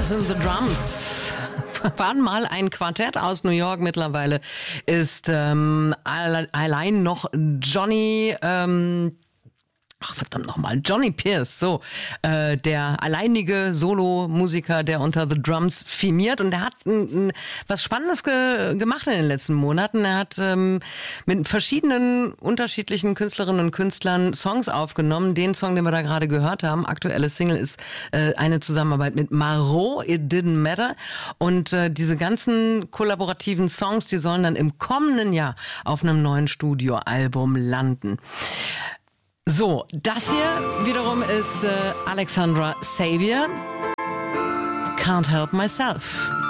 Das sind The Drums. Waren mal ein Quartett aus New York, mittlerweile ist allein noch Johnny Johnny Pierce, der alleinige Solo-Musiker, der unter The Drums firmiert, und der hat was Spannendes gemacht in den letzten Monaten. Er hat mit verschiedenen unterschiedlichen Künstlerinnen und Künstlern Songs aufgenommen. Den Song, den wir da gerade gehört haben, aktuelle Single, ist eine Zusammenarbeit mit Marot, It Didn't Matter, und diese ganzen kollaborativen Songs, die sollen dann im kommenden Jahr auf einem neuen Studioalbum landen. So, das hier wiederum ist Alexandra Xavier, Can't Help Myself.